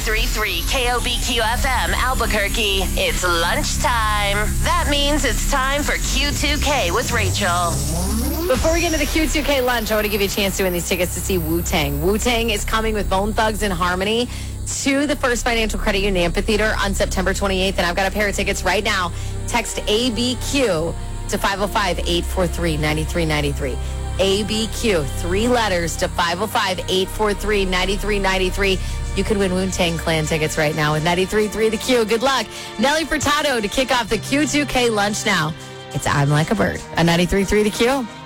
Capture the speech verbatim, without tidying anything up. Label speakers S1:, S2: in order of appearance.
S1: ninety-three point three K O B Q F M Albuquerque. It's lunchtime. That means it's time for Q two K with Rachel.
S2: Before we get into the Q two K lunch, I want to give you a chance to win these tickets to see Wu-Tang. Wu-Tang is coming with Bone Thugs and Harmony to the First Financial Credit Union Amphitheater on September twenty-eighth, and I've got a pair of tickets right now. Text A B Q to five oh five, eight four three, nine three nine three. A B Q, three letters to five oh five, eight four three, nine three nine three. You could win Wu-Tang Clan tickets right now with ninety-three point three The Q. Good luck. Nelly Furtado to kick off the Q two K lunch now. It's I'm Like a Bird on ninety-three point three The Q.